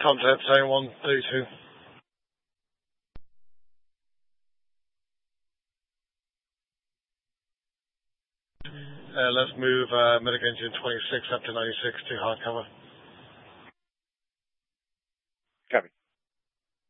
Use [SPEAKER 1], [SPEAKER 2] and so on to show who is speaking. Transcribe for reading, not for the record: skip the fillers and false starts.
[SPEAKER 1] Contact zone 132. Let's move Medic Engine 26 up to 96 to hard cover.